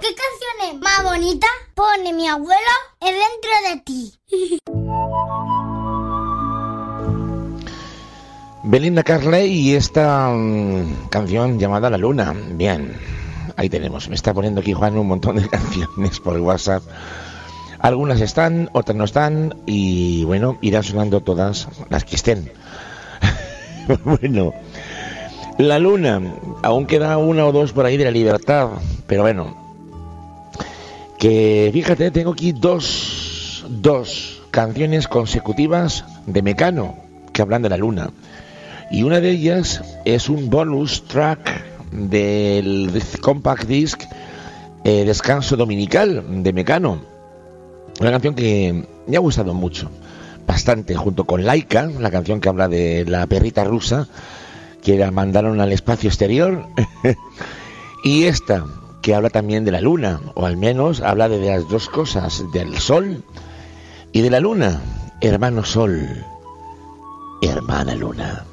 qué canciones más bonitas pone mi abuelo es Dentro de ti. Belinda Carlisle y esta canción llamada La Luna. Bien, ahí tenemos. Me está poniendo aquí Juan un montón de canciones por WhatsApp. Algunas están, otras no están, y bueno, irán sonando todas las que estén. Bueno, La Luna, aún queda una o dos por ahí de La Libertad, pero bueno, que fíjate, tengo aquí dos canciones consecutivas de Mecano que hablan de la Luna, y una de ellas es un bonus track del compact disc Descanso Dominical de Mecano. Una canción que me ha gustado mucho, bastante, junto con Laika, la canción que habla de la perrita rusa que la mandaron al espacio exterior, y esta que habla también de la luna, o al menos habla de las dos cosas, del sol y de la luna. Hermano sol, hermana luna.